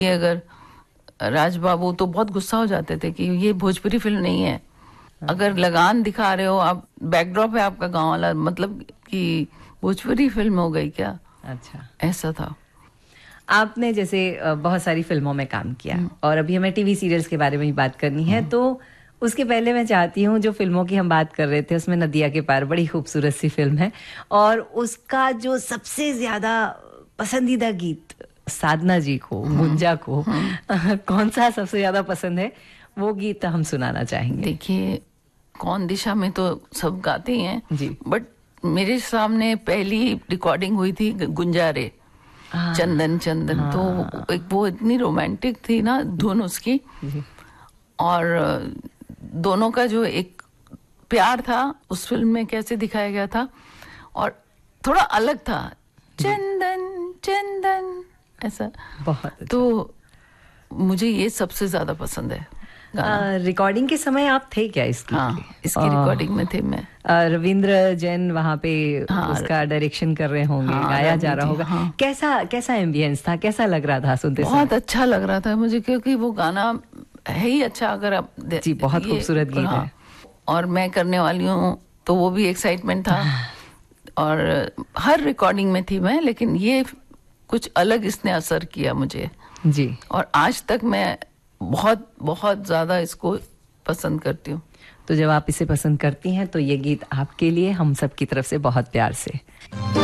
अगर राज बाबू तो बहुत गुस्सा हो जाते थे कि ये भोजपुरी फिल्म नहीं है। अगर लगान दिखा रहे हो आप, बैकड्रॉप है आपका गांव वाला, मतलब कि भोजपुरी फिल्म हो गई क्या? अच्छा, ऐसा था। आपने जैसे बहुत सारी फिल्मों में काम किया और अभी हमें टीवी सीरियल्स के बारे में ही बात करनी है, तो उसके पहले मैं चाहती हूँ, जो फिल्मों की हम बात कर रहे थे उसमें नदिया के पार बड़ी खूबसूरत सी फिल्म है, और उसका जो सबसे ज्यादा पसंदीदा गीत साधना जी को, गुंजा को, कौन सा सबसे ज्यादा पसंद है? वो गीत हम सुनाना चाहेंगे। देखिए, कौन दिशा में तो सब गाते ही हैं जी, बट मेरे सामने पहली रिकॉर्डिंग हुई थी गुंजारे, चंदन चंदन। तो एक वो इतनी रोमांटिक थी ना धुन उसकी, और दोनों का जो एक प्यार था उस फिल्म में कैसे दिखाया गया था, और थोड़ा अलग था, चंदन चंदन ऐसा। बहुत अच्छा। तो मुझे ये सबसे ज्यादा पसंद है। रिकॉर्डिंग के समय आप थे क्या इसकी? हाँ, इसकी रिकॉर्डिंग में थे मैं। रविंद्र जैन वहाँ पे उसका डायरेक्शन कर रहे होंगे, गाया जा रहा होगा। कैसा एम्बियंस था, कैसा लग रहा था सुनते समय? बहुत अच्छा लग रहा था मुझे, क्योंकि वो गाना है ही अच्छा। अगर आप जी, बहुत खूबसूरत गीत है। और मैं करने वाली हूँ तो वो भी एक्साइटमेंट था, और हर रिकॉर्डिंग में थी मैं, लेकिन ये कुछ अलग इसने असर किया मुझे जी, और आज तक मैं बहुत बहुत ज्यादा इसको पसंद करती हूँ। तो जब आप इसे पसंद करती हैं तो ये गीत आपके लिए हम सब की तरफ से बहुत प्यार से।